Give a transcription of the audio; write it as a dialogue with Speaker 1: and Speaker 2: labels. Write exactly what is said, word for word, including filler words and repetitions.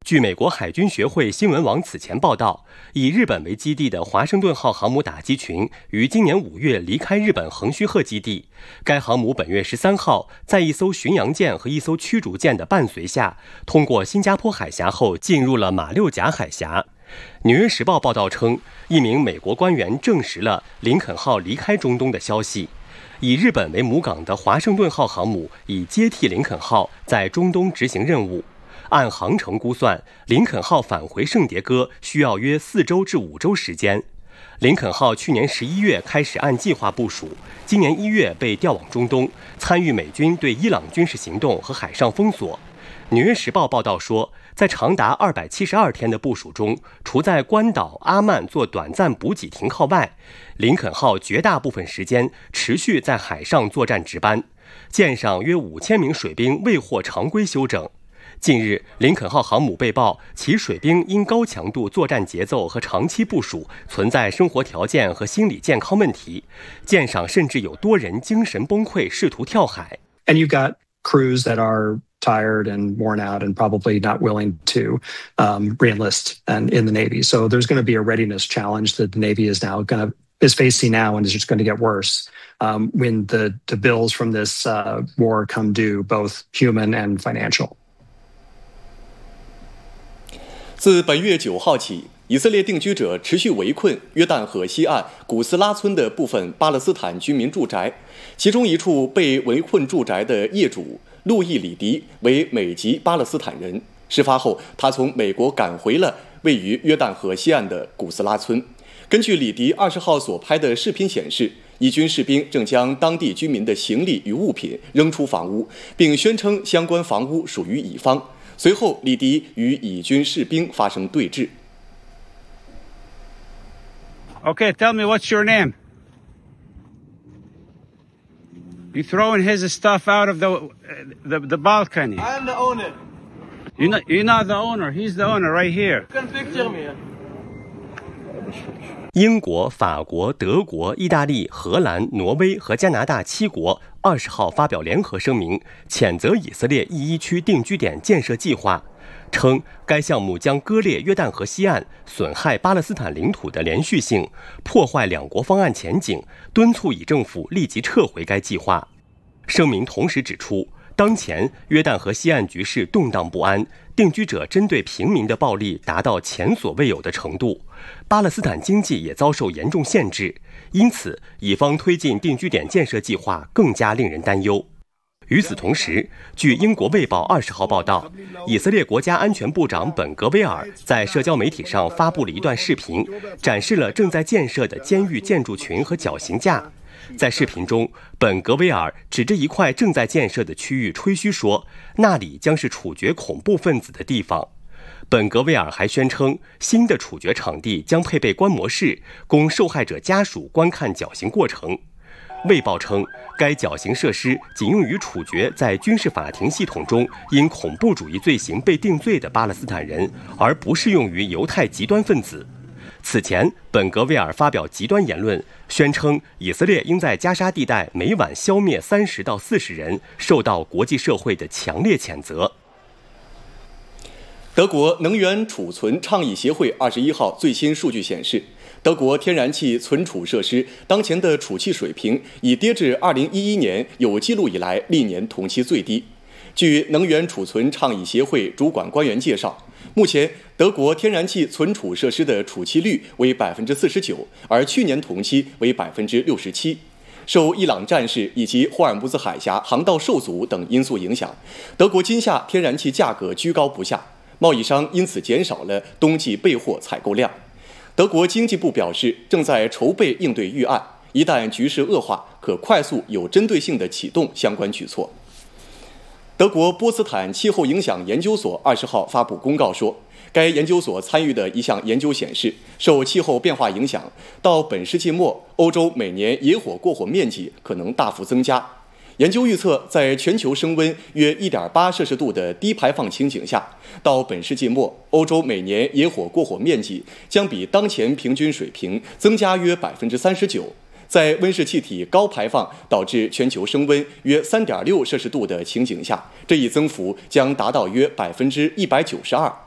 Speaker 1: 据美国海军学会新闻网此前报道，以日本为基地的华盛顿号航母打击群于今年五月离开日本横须贺基地。该航母本月十三号在一艘巡洋舰和一艘驱逐舰的伴随下，通过新加坡海峡后进入了马六甲海峡。纽约时报报道称，一名美国官员证实了林肯号离开中东的消息。以日本为母港的华盛顿号航母已接替林肯号在中东执行任务。按航程估算，林肯号返回圣迭戈需要约四周至五周时间。林肯号去年十一月开始按计划部署，今年一月被调往中东，参与美军对伊朗军事行动和海上封锁。纽约时报报道说，在长达二百七十二天的部署中，除在关岛、阿曼做短暂补给停靠外，林肯号绝大部分时间持续在海上作战值班，舰上约五千名水兵未获常规休整。近日，林肯号航母被曝其水兵因高强度作战节奏和长期部署，存在生活条件和心理健康问题，舰上甚至有多人精神崩溃，试图跳海。
Speaker 2: And you've got crews that are tired and worn out and probably not willing to um, re-enlist and in the Navy. So there's going to be a readiness challenge that the Navy is now going to is facing now, and is just going to get worse um, when the, the bills from this uh, war come due, both human and financial.
Speaker 3: 自本月九号起，以色列定居者持续围困约旦河西岸古斯拉村的部分巴勒斯坦居民住宅，其中一处被围困住宅的业主路易·里迪为美籍巴勒斯坦人。事发后，他从美国赶回了位于约旦河西岸的古斯拉村。根据里迪二十号所拍的视频显示，以军士兵正将当地居民的行李与物品扔出房屋，并宣称相关房屋属于乙方。随后，里迪与以军士兵发生对峙。
Speaker 4: Okay, tell me what's your name? You throwing his stuff out of the the, the balcony.
Speaker 5: I'm the owner.
Speaker 4: You're not, you're not the owner. He's the owner right here.
Speaker 5: You can picture me.
Speaker 1: 英国、法国、德国、意大利、荷兰、挪威和加拿大七国二十号发表联合声明，谴责以色列一一区定居点建设计划，称该项目将割裂约旦河西岸，损害巴勒斯坦领土的连续性，破坏两国方案前景，敦促以政府立即撤回该计划。声明同时指出，当前约旦河西岸局势动荡不安，定居者针对平民的暴力达到前所未有的程度，巴勒斯坦经济也遭受严重限制，因此以方推进定居点建设计划更加令人担忧。与此同时，据英国《卫报》二十号报道，以色列国家安全部长本格威尔在社交媒体上发布了一段视频，展示了正在建设的监狱建筑群和绞刑架。在视频中，本格威尔指着一块正在建设的区域吹嘘说，那里将是处决恐怖分子的地方。本格威尔还宣称，新的处决场地将配备观摩室，供受害者家属观看绞刑过程。卫报称，该绞刑设施仅用于处决在军事法庭系统中因恐怖主义罪行被定罪的巴勒斯坦人，而不适用于犹太极端分子。此前，本格威尔发表极端言论，宣称以色列应在加沙地带每晚消灭三十到四十人，受到国际社会的强烈谴责。
Speaker 3: 德国能源储存倡议协会二十一号最新数据显示，德国天然气存储设施当前的储气水平已跌至二零一一年有记录以来历年同期最低。据能源储存倡议协会主管官员介绍，目前德国天然气存储设施的储气率为百分之四十九，而去年同期为百分之六十七。受伊朗战事以及霍尔木兹海峡航道受阻等因素影响，德国今夏天然气价格居高不下，贸易商因此减少了冬季备货采购量。德国经济部表示，正在筹备应对预案，一旦局势恶化，可快速有针对性地启动相关举措。德国波茨坦气候影响研究所二十号发布公告说，该研究所参与的一项研究显示，受气候变化影响，到本世纪末，欧洲每年野火过火面积可能大幅增加。研究预测，在全球升温约 一点八摄氏度的低排放情景下，到本世纪末，欧洲每年野火过火面积将比当前平均水平增加约 百分之三十九。在温室气体高排放导致全球升温约 三点六摄氏度的情景下，这一增幅将达到约 百分之一百九十二。